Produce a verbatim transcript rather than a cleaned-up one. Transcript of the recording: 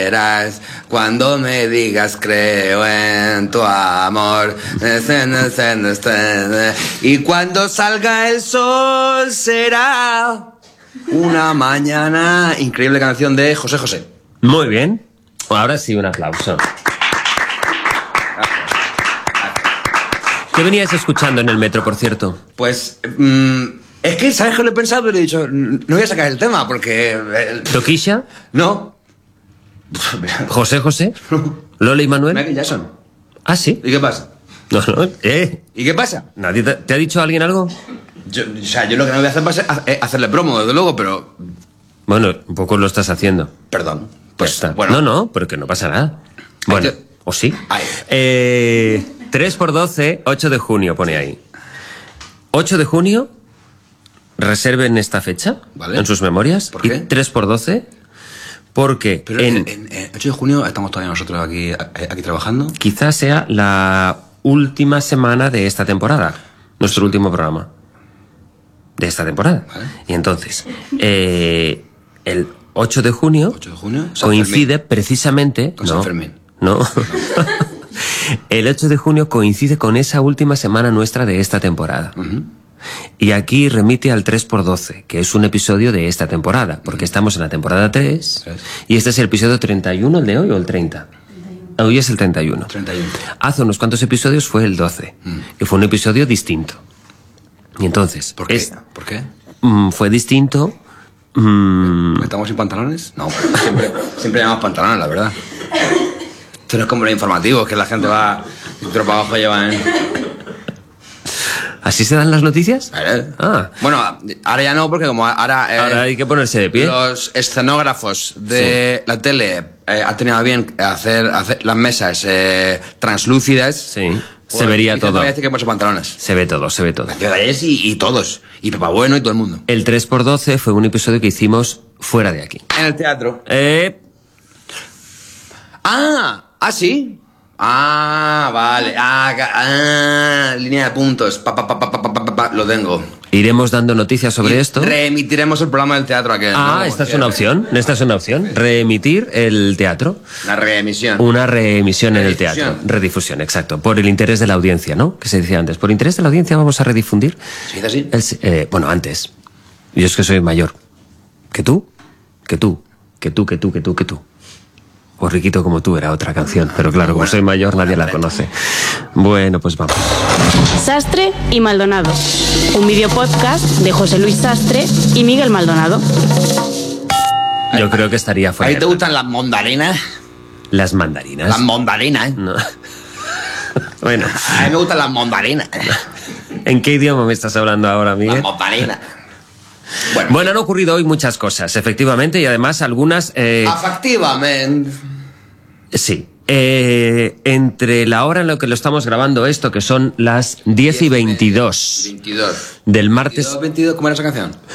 Verás, cuando me digas creo en tu amor. Y cuando salga el sol será una mañana. Increíble canción de José José. Muy bien. Ahora sí, un aplauso. ¿Qué venías escuchando en el metro, por cierto? Pues... Mmm, es que, ¿sabes qué lo he pensado? Pero he dicho, no voy a sacar el tema porque... El... ¿Toquisha? No. ¿José José? ¿Lola y Manuel? Michael Jackson. ¿Ah, sí? ¿Y qué pasa? No, no, ¿eh? ¿Y qué pasa? ¿Nadie te, te ha dicho alguien algo? Yo, o sea, yo lo que no voy a hacer va a ser hacerle promo, desde luego, pero... Bueno, un poco lo estás haciendo. Perdón. Pues, Está. bueno. No, no, pero que no pasa nada. Bueno, Ay, yo... ¿o sí? Ay. Eh, tres por doce, ocho de junio, pone ahí. ocho de junio, reserven esta fecha, ¿vale? En sus memorias. ¿Por qué? Y tres por doce, porque Pero en, en, en, en ocho de junio estamos todavía nosotros aquí, aquí trabajando. quizás sea la última semana de esta temporada, nuestro último programa de esta temporada. ¿Vale? Y entonces, eh, el ocho de junio, ocho de junio San coincide Fermín. precisamente... Con no, San Fermín. No. El ocho de junio coincide con esa última semana nuestra de esta temporada. Uh-huh. Y aquí remite al tres por doce, que es un episodio de esta temporada, porque estamos en la temporada tres, tres. Y este es el episodio treinta y uno, ¿el de hoy o el treinta? Hoy es el treinta y uno. treinta y uno. Hace unos cuantos episodios fue el doce, Mm. que fue un episodio distinto. Y entonces... ¿Por qué? es- ¿Por qué? mm, fue distinto... mm, ¿Estamos sin pantalones? No, siempre, siempre llevamos pantalones, la verdad. Esto no es como los informativos, que la gente va... Pero para abajo llevan... ¿Así se dan las noticias? ¿Eh? Ah. Bueno, ahora ya no, porque como ahora... eh, Ahora hay que ponerse de pie. Los escenógrafos de la tele eh, han tenido a bien hacer, hacer las mesas eh, translúcidas. Sí, Pues, se vería dicen todo. todavía que ponerse pantalones. Se ve todo, se ve todo. Ciudadanos y, y todos. Y Papá Bueno y todo el mundo. El tres por doce fue un episodio que hicimos fuera de aquí. En el teatro. Eh, Ah, ah, sí. Ah, vale. Ah, ca- ah, línea de puntos. Pa, pa, pa, pa, pa, pa, pa, pa, lo tengo. iremos dando noticias sobre Y esto. reemitiremos el programa del teatro aquel. Ah, ¿no? esta es una opción. Esta es una opción. Reemitir el teatro. Una reemisión. Una reemisión en el Redifusión. teatro. Redifusión, exacto. Por el interés de la audiencia, ¿no? Que se decía antes. Por interés de la audiencia vamos a redifundir. ¿Se dice así? El se- eh, bueno, antes. Yo es que soy mayor. ¿Que tú? Que tú. Que tú, que tú, que tú, que tú. O Riquito como tú era otra canción. Pero claro, como soy mayor nadie la conoce. Bueno, pues vamos. Sastre y Maldonado. Un videopodcast de José Luis Sastre y Miguel Maldonado. Yo creo que estaría ¿A fuera. ti te gustan las mondarinas? Las mandarinas. Las mondarinas, ¿eh? No. Bueno, A mí me gustan las mondarinas. ¿en qué idioma me estás hablando ahora, Las Miguel? mondarinas. Bueno, Bueno, han ocurrido hoy muchas cosas, efectivamente, y además algunas... eh, efectivamente. sí. Eh, entre la hora en la que lo estamos grabando esto, que son las diez y veintidós veintidós. del martes... veintidós, veintidós, ¿cómo era esa canción?